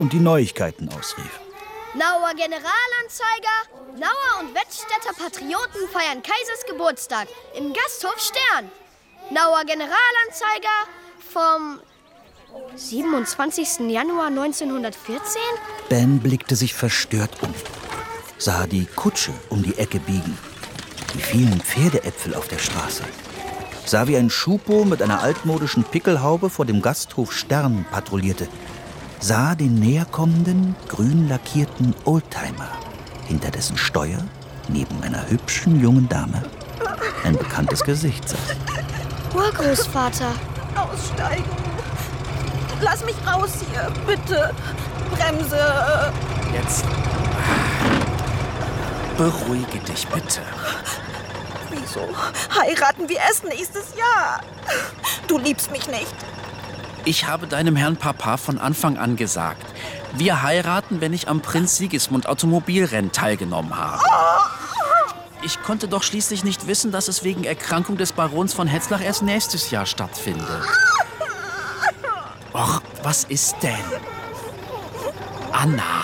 und die Neuigkeiten ausrief. Nauer Generalanzeiger, Nauer und Wettstädter Patrioten feiern Kaisers Geburtstag im Gasthof Stern. Nauer Generalanzeiger vom 27. Januar 1914? Ben blickte sich verstört um, sah die Kutsche um die Ecke biegen, die vielen Pferdeäpfel auf der Straße, sah, wie ein Schupo mit einer altmodischen Pickelhaube vor dem Gasthof Stern patrouillierte, sah den näherkommenden, grün lackierten Oldtimer, hinter dessen Steuer, neben einer hübschen jungen Dame, ein bekanntes Gesicht saß. Urgroßvater. Aussteigen. Lass mich raus hier, bitte. Bremse. Jetzt. Beruhige dich, bitte. Wieso heiraten wir erst nächstes Jahr? Du liebst mich nicht. Ich habe deinem Herrn Papa von Anfang an gesagt, wir heiraten, wenn ich am Prinz Sigismund Automobilrennen teilgenommen habe. Ich konnte doch schließlich nicht wissen, dass es wegen Erkrankung des Barons von Hetzlach erst nächstes Jahr stattfindet. Och, was ist denn? Anna.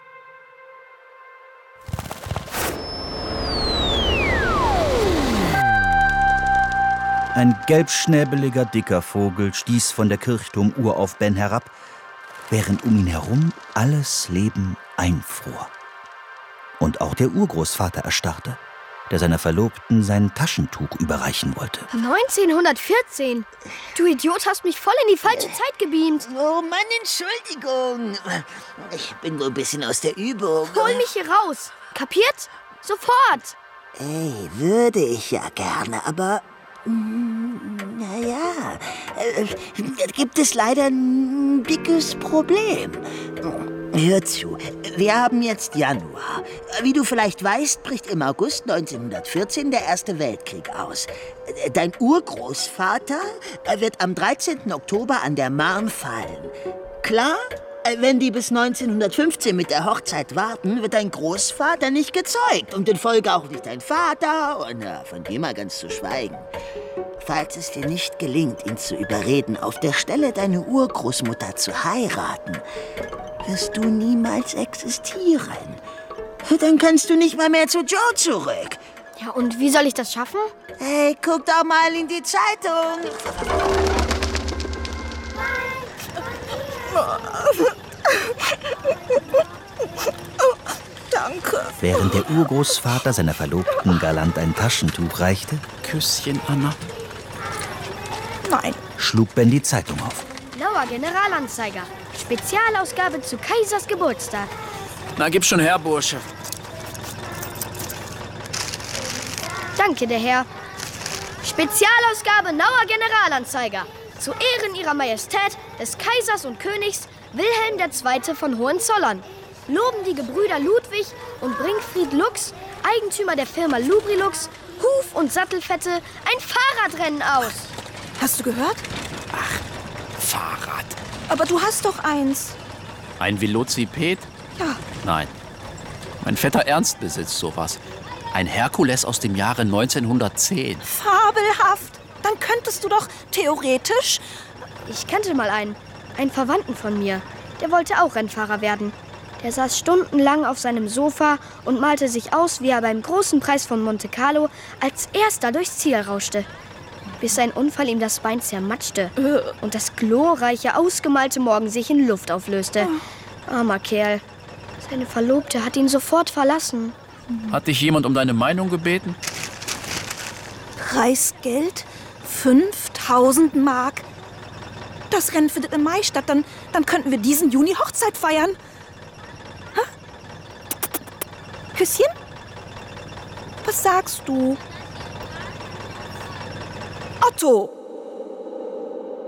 Ein gelbschnäbeliger, dicker Vogel stieß von der Kirchturmuhr auf Ben herab, während um ihn herum alles Leben einfror. Und auch der Urgroßvater erstarrte, der seiner Verlobten sein Taschentuch überreichen wollte. 1914? Du Idiot, hast mich voll in die falsche Zeit gebeamt. Oh Mann, Entschuldigung. Ich bin wohl ein bisschen aus der Übung. Hol mich hier raus. Kapiert? Sofort. Ey, würde ich ja gerne, aber... Naja, gibt es leider ein dickes Problem. Hör zu, wir haben jetzt Januar. Wie du vielleicht weißt, bricht im August 1914 der Erste Weltkrieg aus. Dein Urgroßvater wird am 13. Oktober an der Marne fallen. Klar? Wenn die bis 1915 mit der Hochzeit warten, wird dein Großvater nicht gezeugt und in Folge auch nicht dein Vater und von dem mal ganz zu schweigen. Falls es dir nicht gelingt, ihn zu überreden, auf der Stelle deine Urgroßmutter zu heiraten, wirst du niemals existieren. Dann kannst du nicht mal mehr zu Joe zurück. Ja, und wie soll ich das schaffen? Hey, guck doch mal in die Zeitung. Danke. Während der Urgroßvater seiner Verlobten galant ein Taschentuch reichte, Küsschen, Anna. Nein. schlug Ben die Zeitung auf. Nauer Generalanzeiger. Spezialausgabe zu Kaisers Geburtstag. Na, gib schon her, Bursche. Danke, der Herr. Spezialausgabe Nauer Generalanzeiger. Zu Ehren ihrer Majestät des Kaisers und Königs Wilhelm II. Von Hohenzollern. Loben die Gebrüder Ludwig und Brinkfried Lux, Eigentümer der Firma Lubrilux, Huf- und Sattelfette, ein Fahrradrennen aus. Hast du gehört? Fahrrad. Aber du hast doch eins. Ein Velociped? Ja. Nein. Mein Vetter Ernst besitzt sowas. Ein Herkules aus dem Jahre 1910. Fabelhaft. Dann könntest du doch theoretisch... Ich kannte mal einen Verwandten von mir. Der wollte auch Rennfahrer werden. Der saß stundenlang auf seinem Sofa und malte sich aus, wie er beim großen Preis von Monte Carlo als Erster durchs Ziel rauschte. Bis sein Unfall ihm das Bein zermatschte und das glorreiche, ausgemalte Morgen sich in Luft auflöste. Armer Kerl. Seine Verlobte hat ihn sofort verlassen. Hat dich jemand um deine Meinung gebeten? Preisgeld 5.000 Mark. Das Rennen findet im Mai statt. Dann könnten wir diesen Juni Hochzeit feiern. Ha? Küsschen? Was sagst du? Otto!